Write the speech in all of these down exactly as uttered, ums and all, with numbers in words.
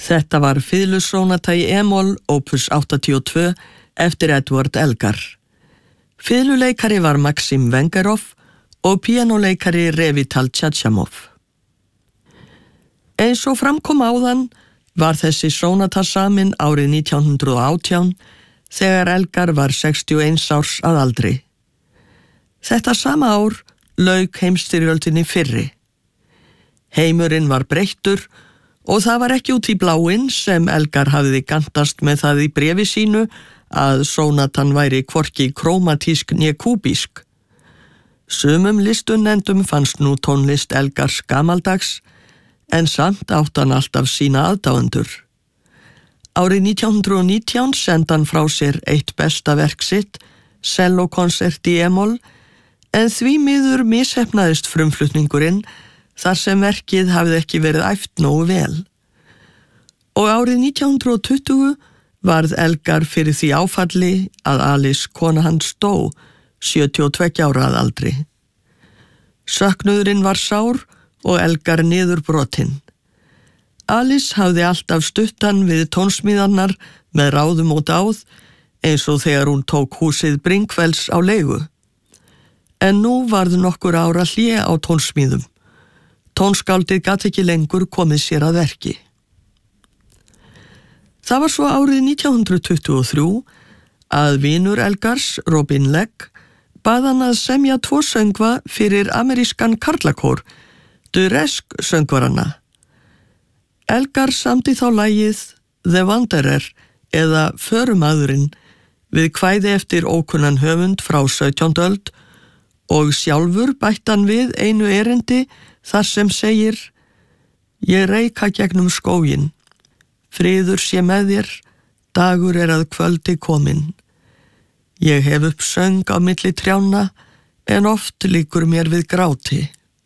Þetta var fiðlusónata í e-moll opus áttatíu og tvö eftir Edward Elgar. Fiðluleikari var Maxim Vengerov og píanóleikari Revital Tjatjamov. Eins og framkom áðan var þessi sónata samin árið nítján hundrað og átján þegar Elgar var sextíu og eins árs að aldri. Þetta sama ár lauk heimsstyrjöldinni fyrri. Heimurinn var breyttur og það var ekki út í bláinn sem Elgar hafði gantast með það í bréfi sínu að sónatan væri hvorki krómatísk né kúbísk. Sumum listunnendum fannst nú tónlist Elgars gamaldags, en samt átt hann alltaf sína aðdáendur. Árið nítján hundrað og nítján sendi hann frá sér eitt besta verk sitt, sellókonsert í e-moll, en því miður misheppnaðist frumflutningurinn þar sem verkið hafði ekki verið æft nógu vel. Og árið nítján hundrað og tuttugu varð Elgar fyrir því áfalli að Alice, kona hans, dó, sjötíu og tveggja ára að aldri. Söknuðurinn var sár og Elgar niðurbrotinn. Alice hafði alltaf stuttan við tónsmíðarnar með ráðum og dáð, eins og þegar hún tók húsið Bringfells á leigu. En nú varð nokkur ára hlé á tónsmíðum. Tónskáldið gat ekki lengur komið sér að verki. Það var svo árið nítján hundrað tuttugu og þrjú að vinur Elgars, Robin Legg, bað hann að semja tvo söngva fyrir amerískan karlakór, Duresk söngvarana. Elgar samdi þá lagið The Wanderer eða Förumaðurinn við kvæði eftir ókunnan höfund frá sautjándu öld og sjálfur bætti hann við einu erindi þar sem segir: Ég reika gegnum skóginn, friður sé með þér, dagur er að kvöldi kominn. Ég hef upp söng á milli trjána, en oft líkur mér við gráti.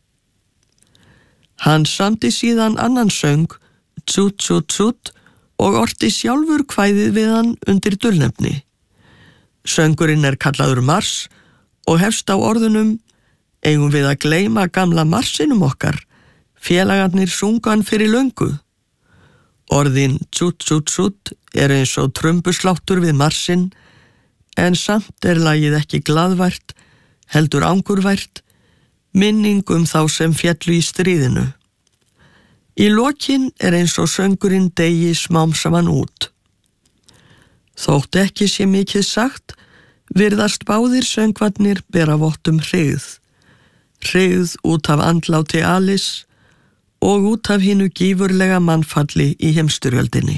Hann samdi síðan annan söng, Tsut Tsut Tsut, og orti sjálfur kvæðið við hann undir dulnefni. Söngurinn er kallaður Mars og hefst á orðunum: Eigum við að gleyma gamla marsinum okkar, félagarnir sungan fyrir löngu. Orðin Tsut Tsut Tsut er eins og trumbusláttur við marsinn, en samt er lagið ekki glaðvært, heldur angurvært, minning um þá sem féllu í stríðinu. Í lokin er eins og söngurinn degi smám saman út. Þótt ekki sé mikið sagt, virðast báðir söngvarnir bera vott um hryggð. Hryggð út af andláti Alice og út af hinu gífurlega mannfalli í heimsstyrjöldinni.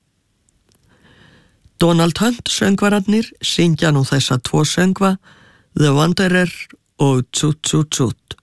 Donald Hunt söngvararnir syngja nú þessa tvo söngva, The Wanderer og Tsut Tsut Tsut.